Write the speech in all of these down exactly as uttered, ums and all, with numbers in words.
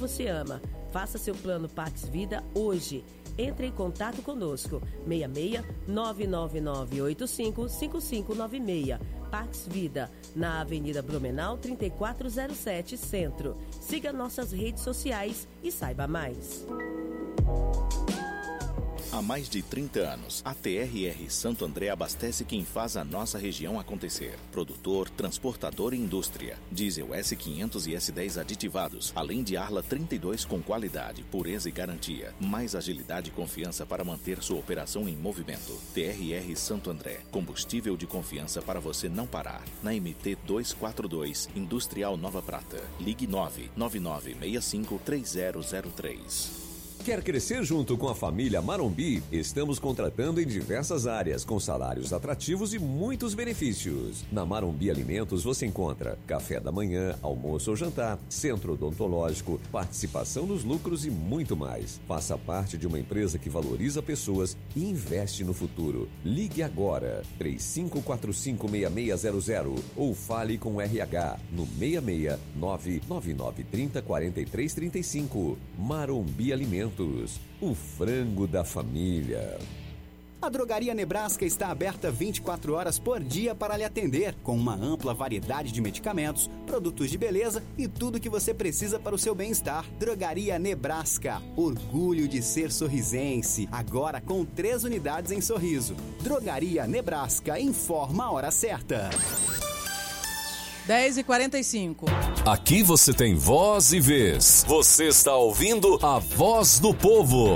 você ama. Faça seu plano Pax Vida hoje. Entre em contato conosco. seis seis nove nove nove oito cinco cinco cinco nove seis. Pax Vida, na Avenida Blumenau, trinta e quatro zero sete, Centro. Siga nossas redes sociais e saiba mais. Há mais de trinta anos, a T R R Santo André abastece quem faz a nossa região acontecer. Produtor, transportador e indústria. Diesel S quinhentos e S dez aditivados, além de Arla trinta e dois com qualidade, pureza e garantia. Mais agilidade e confiança para manter sua operação em movimento. T R R Santo André, combustível de confiança para você não parar. Na M T duzentos e quarenta e dois, Industrial Nova Prata. Ligue nove nove nove seis cinco três zero zero três. Quer crescer junto com a família Marombi? Estamos contratando em diversas áreas, com salários atrativos e muitos benefícios. Na Marombi Alimentos você encontra café da manhã, almoço ou jantar, centro odontológico, participação nos lucros e muito mais. Faça parte de uma empresa que valoriza pessoas e investe no futuro. Ligue agora, três cinco quatro cinco seis seis zero zero ou fale com o R H no seis seis nove nove nove três zero quatro três três cinco. Marombi Alimentos. O frango da família. A Drogaria Nebraska está aberta vinte e quatro horas por dia para lhe atender, com uma ampla variedade de medicamentos, produtos de beleza e tudo que você precisa para o seu bem-estar. Drogaria Nebraska, orgulho de ser sorrisense, agora com três unidades em Sorriso. Drogaria Nebraska, informa a hora certa. dez e quarenta e cinco. Aqui você tem voz e vez. Você está ouvindo a Voz do Povo.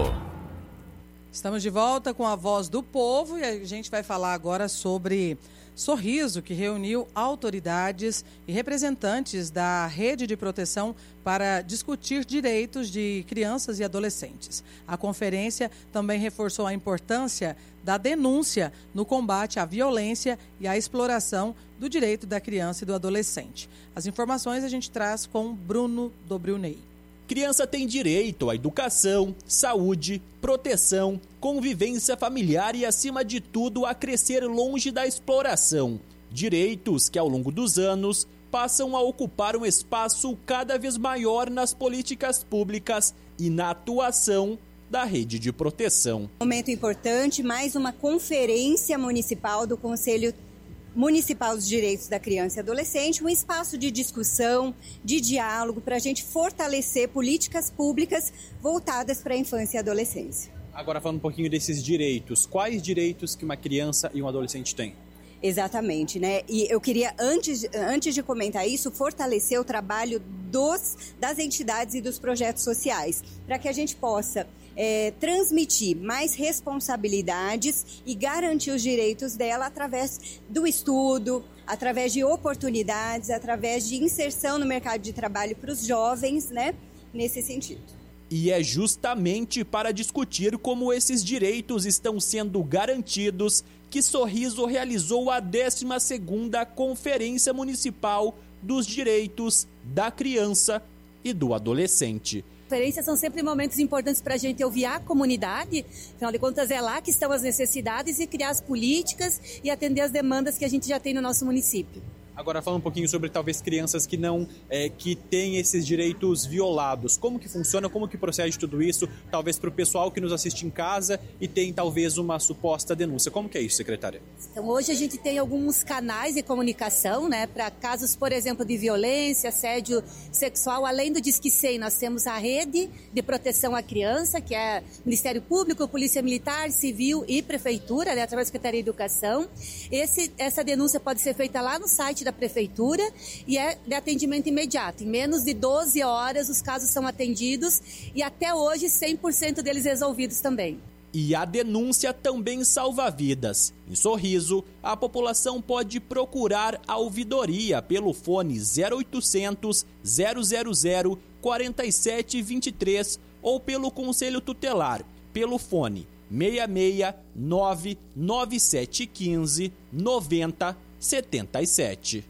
Estamos de volta com a Voz do Povo e a gente vai falar agora sobre Sorriso, que reuniu autoridades e representantes da Rede de Proteção para discutir direitos de crianças e adolescentes. A conferência também reforçou a importância da denúncia no combate à violência e à exploração do direito da criança e do adolescente. As informações a gente traz com Bruno Dobrunei. Criança tem direito à educação, saúde, proteção, convivência familiar e, acima de tudo, a crescer longe da exploração. Direitos que, ao longo dos anos, passam a ocupar um espaço cada vez maior nas políticas públicas e na atuação da rede de proteção. Momento importante, mais uma conferência municipal do Conselho Municipal dos Direitos da Criança e Adolescente, um espaço de discussão, de diálogo, para a gente fortalecer políticas públicas voltadas para a infância e adolescência. Agora, falando um pouquinho desses direitos, quais direitos que uma criança e um adolescente têm? Exatamente, né? E eu queria, antes, antes de comentar isso, fortalecer o trabalho dos, das entidades e dos projetos sociais, para que a gente possa é, transmitir mais responsabilidades e garantir os direitos dela através do estudo, através de oportunidades, através de inserção no mercado de trabalho para os jovens, né? Nesse sentido. E é justamente para discutir como esses direitos estão sendo garantidos que Sorriso realizou a décima segunda Conferência Municipal dos Direitos da Criança e do Adolescente. Conferências são sempre momentos importantes para a gente ouvir a comunidade, afinal de contas é lá que estão as necessidades e criar as políticas e atender as demandas que a gente já tem no nosso município. Agora falando um pouquinho sobre talvez crianças que não, é, que têm esses direitos violados. Como que funciona, como que procede tudo isso, talvez para o pessoal que nos assiste em casa e tem talvez uma suposta denúncia. Como que é isso, secretária? Então hoje a gente tem alguns canais de comunicação, né, para casos, por exemplo, de violência, assédio sexual. Além do Disque cem, nós temos a Rede de Proteção à Criança, que é Ministério Público, Polícia Militar, Civil e Prefeitura, né, através da Secretaria de Educação. Esse, essa denúncia pode ser feita lá no site da Prefeitura e é de atendimento imediato. Em menos de doze horas os casos são atendidos e até hoje cem por cento deles resolvidos também. E a denúncia também salva vidas. Em Sorriso, a população pode procurar a ouvidoria pelo fone zero oitocentos, zero zero zero, quatro sete dois três ou pelo Conselho Tutelar pelo fone seis seis nove nove sete um cinco nove zero setenta e sete.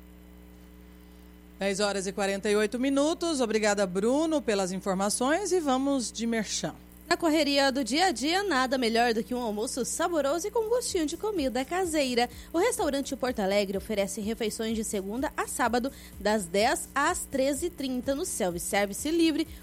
dez horas e quarenta e oito minutos. Obrigada, Bruno, pelas informações e vamos de merchan. Na correria do dia a dia, nada melhor do que um almoço saboroso e com gostinho de comida caseira. O restaurante Porto Alegre oferece refeições de segunda a sábado, das dez às treze e trinta, no self-service livre